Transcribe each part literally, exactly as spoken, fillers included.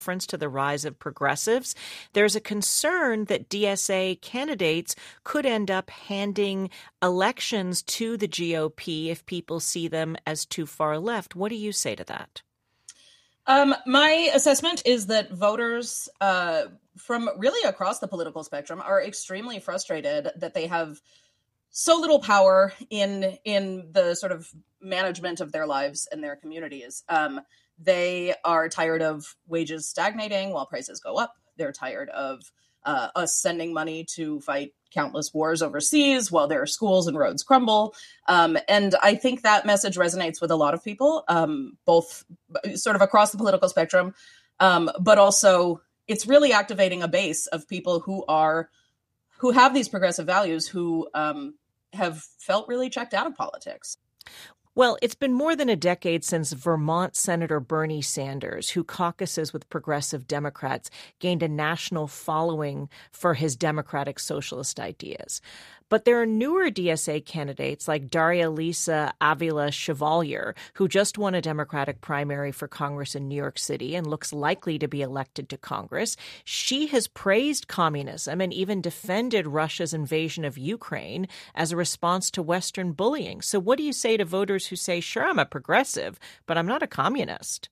reference to the rise of progressives. There's a concern that D S A candidates could end up handing elections to the G O P if people see them as too far left. What do you say to that? Um, my assessment is that voters uh, from really across the political spectrum are extremely frustrated that they have so little power in in the sort of management of their lives and their communities. Um, They are tired of wages stagnating while prices go up. They're tired of uh, us sending money to fight countless wars overseas while their schools and roads crumble. Um, and I think that message resonates with a lot of people, um, both sort of across the political spectrum, um, but also it's really activating a base of people who are who have these progressive values, who um, have felt really checked out of politics. Well, it's been more than a decade since Vermont Senator Bernie Sanders, who caucuses with progressive Democrats, gained a national following for his democratic socialist ideas. But there are newer D S A candidates like Daria Lisa Avila Chevalier, who just won a Democratic primary for Congress in New York City and looks likely to be elected to Congress. She has praised communism and even defended Russia's invasion of Ukraine as a response to Western bullying. So what do you say to voters who say, sure, I'm a progressive, but I'm not a communist?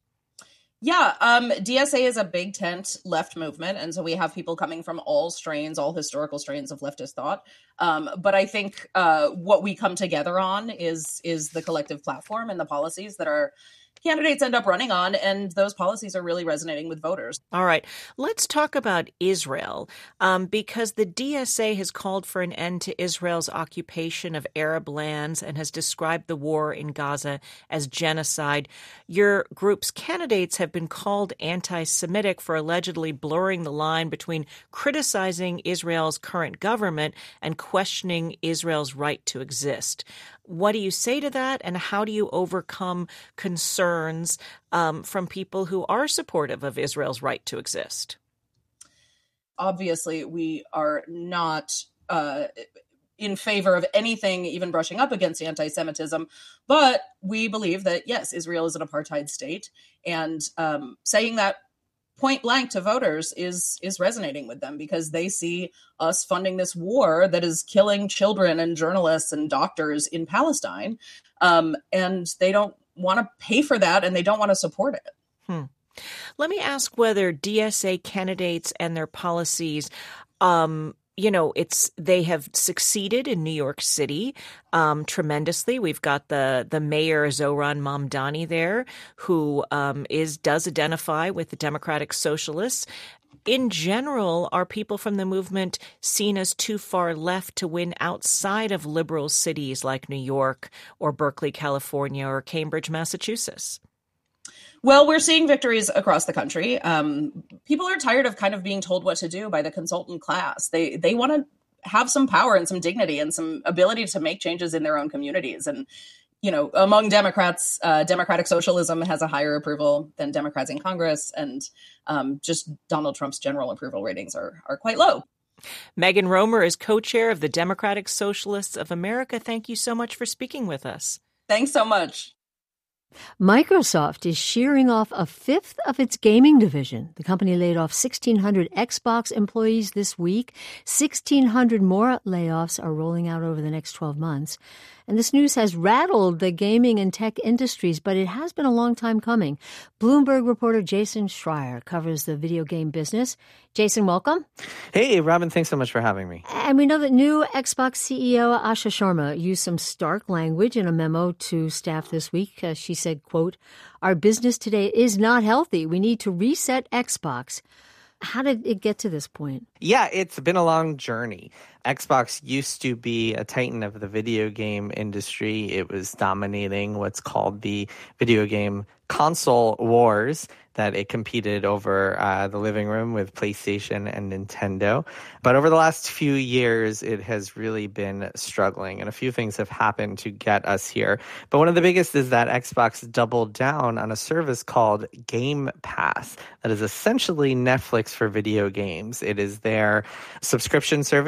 Yeah, um, D S A is a big tent left movement. And so we have people coming from all strains, all historical strains of leftist thought. Um, but I think uh, what we come together on is is the collective platform and the policies that our candidates end up running on. And those policies are really resonating with voters. All right. Let's talk about Israel, um, because the D S A has called for an end to Israel's occupation of Arab lands and has described the war in Gaza as genocide. Your group's candidates have been called anti-Semitic for allegedly blurring the line between criticizing Israel's current government and questioning Israel's right to exist. What do you say to that, and how do you overcome concerns um, from people who are supportive of Israel's right to exist? Obviously, we are not uh, in favor of anything even brushing up against anti-Semitism, but we believe that, yes, Israel is an apartheid state, and um, saying that point blank to voters is is resonating with them because they see us funding this war that is killing children and journalists and doctors in Palestine. Um, and they don't want to pay for that and they don't want to support it. Hmm. Let me ask whether D S A candidates and their policies um, you know, it's they have succeeded in New York City um, tremendously. We've got the the mayor Zohran Mamdani there, who um, is does identify with the Democratic Socialists. In general, are people from the movement seen as too far left to win outside of liberal cities like New York or Berkeley, California, or Cambridge, Massachusetts? Well, we're seeing victories across the country. Um, people are tired of kind of being told what to do by the consultant class. They they want to have some power and some dignity and some ability to make changes in their own communities. And, you know, among Democrats, uh, Democratic socialism has a higher approval than Democrats in Congress. And um, just Donald Trump's general approval ratings are are quite low. Megan Romer is co-chair of the Democratic Socialists of America. Thank you so much for speaking with us. Thanks so much. Microsoft is shearing off a fifth of its gaming division. The company laid off sixteen hundred Xbox employees this week. sixteen hundred more layoffs are rolling out over the next twelve months. And this news has rattled the gaming and tech industries, but it has been a long time coming. Bloomberg reporter Jason Schreier covers the video game business. Jason, welcome. Hey, Robin, thanks so much for having me. And we know that new Xbox C E O Asha Sharma used some stark language in a memo to staff this week. Uh, she said, quote, "Our business today is not healthy. We need to reset Xbox." How did it get to this point? Yeah, it's been a long journey. Xbox used to be a titan of the video game industry. It was dominating what's called the video game console wars, that it competed over uh, the living room with PlayStation and Nintendo. But over the last few years, it has really been struggling, and a few things have happened to get us here. But one of the biggest is that Xbox doubled down on a service called Game Pass that is essentially Netflix for video games. It is their subscription service. You pay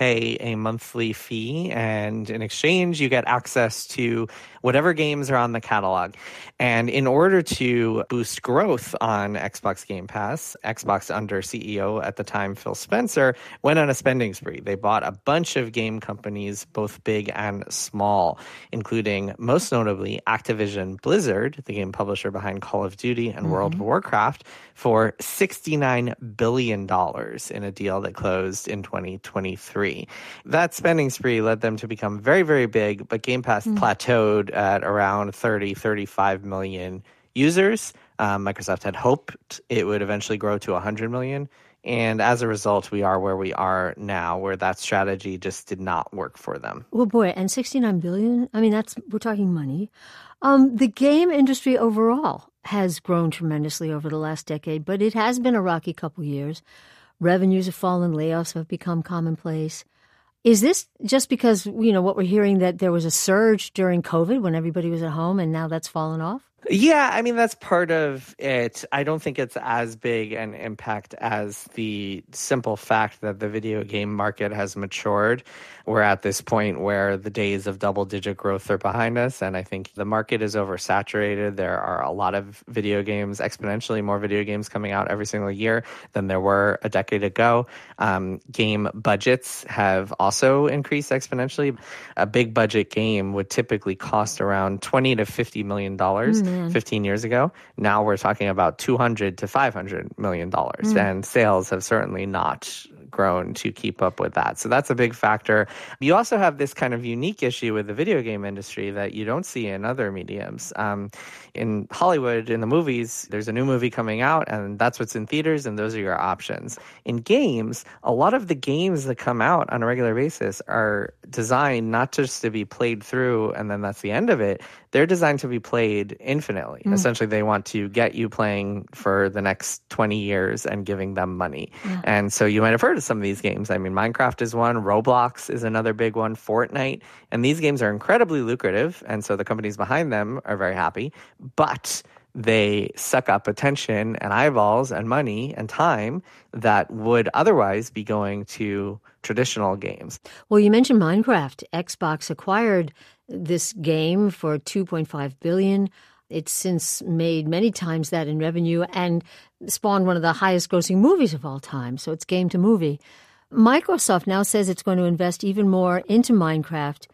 pay a monthly fee, and in exchange, you get access to whatever games are on the catalog. And in order to boost growth on Xbox Game Pass, Xbox under C E O at the time, Phil Spencer, went on a spending spree. They bought a bunch of game companies, both big and small, including, most notably, Activision Blizzard, the game publisher behind Call of Duty and mm-hmm. World of Warcraft, for sixty-nine billion dollars in a deal that closed in twenty twenty-three. That spending spree led them to become very, very big, but Game Pass mm-hmm. plateaued at around thirty, thirty-five million users. Um, Microsoft had hoped it would eventually grow to one hundred million. And as a result, we are where we are now, where that strategy just did not work for them. Well, boy, and sixty-nine billion, I mean, that's, we're talking money. Um, the game industry overall has grown tremendously over the last decade, but it has been a rocky couple years. Revenues have fallen, layoffs have become commonplace. Is this just because, you know, what we're hearing, that there was a surge during COVID when everybody was at home and now that's fallen off? Yeah, I mean, that's part of it. I don't think it's as big an impact as the simple fact that the video game market has matured. We're at this point where the days of double-digit growth are behind us, and I think the market is oversaturated. There are a lot of video games, exponentially more video games coming out every single year than there were a decade ago. Um, game budgets have also increased exponentially. A big budget game would typically cost around twenty to fifty million dollars. Mm. fifteen years ago. Now we're talking about two hundred to five hundred million dollars, mm. and sales have certainly not grown to keep up with that. So that's a big factor. You also have this kind of unique issue with the video game industry that you don't see in other mediums. Um, in Hollywood, in the movies, there's a new movie coming out, and that's what's in theaters, and those are your options. In games, a lot of the games that come out on a regular basis are designed not just to be played through and then that's the end of it. They're designed to be played infinitely. Mm. Essentially, they want to get you playing for the next twenty years and giving them money. Yeah. And so you might have heard of some of these games. I mean, Minecraft is one. Roblox is another big one. Fortnite. And these games are incredibly lucrative. And so the companies behind them are very happy. But they suck up attention and eyeballs and money and time that would otherwise be going to traditional games. Well, you mentioned Minecraft. Xbox acquired this game for two point five billion dollars. It's since made many times that in revenue and spawned one of the highest grossing movies of all time. So it's game to movie. Microsoft now says it's going to invest even more into Minecraft.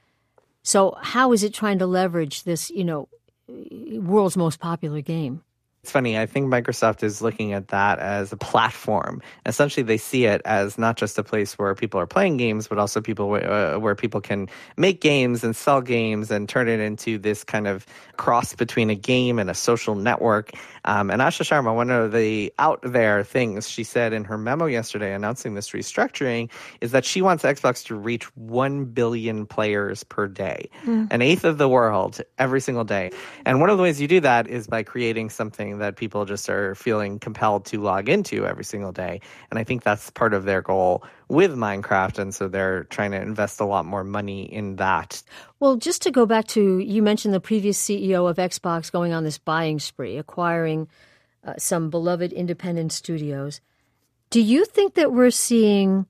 So how is it trying to leverage this, you know, world's most popular game? It's funny. I think Microsoft is looking at that as a platform. Essentially, they see it as not just a place where people are playing games, but also people where, uh, where people can make games and sell games and turn it into this kind of cross between a game and a social network. Um, and Asha Sharma, one of the out there things she said in her memo yesterday announcing this restructuring is that she wants Xbox to reach one billion players per day, mm. an eighth of the world every single day. And one of the ways you do that is by creating something that people just are feeling compelled to log into every single day. And I think that's part of their goal with Minecraft. And so they're trying to invest a lot more money in that. Well, just to go back to, you mentioned the previous C E O of Xbox going on this buying spree, acquiring uh, some beloved independent studios. Do you think that we're seeing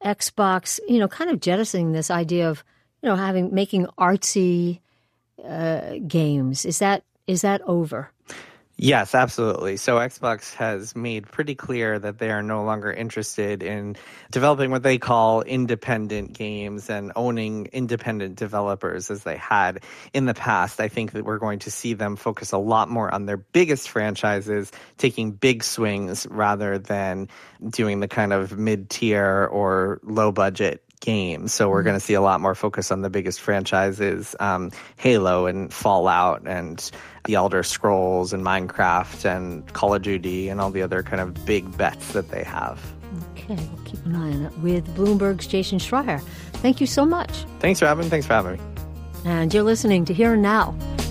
Xbox, you know, kind of jettisoning this idea of, you know, having, making artsy uh, games? Is that, is that over? Yes, absolutely. So Xbox has made pretty clear that they are no longer interested in developing what they call independent games and owning independent developers as they had in the past. I think that we're going to see them focus a lot more on their biggest franchises, taking big swings rather than doing the kind of mid-tier or low-budget games. So we're going to see a lot more focus on the biggest franchises, um, Halo and Fallout and The Elder Scrolls and Minecraft and Call of Duty and all the other kind of big bets that they have. Okay, we'll keep an eye on it with Bloomberg's Jason Schreier. Thank you so much. Thanks for having me. Thanks for having me. And you're listening to Here and Now.